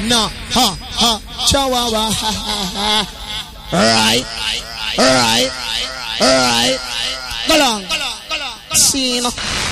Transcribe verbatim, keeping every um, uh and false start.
no, ha, ha, chihuahua, ha, ha, ha. Right, right, right. Go long, scene.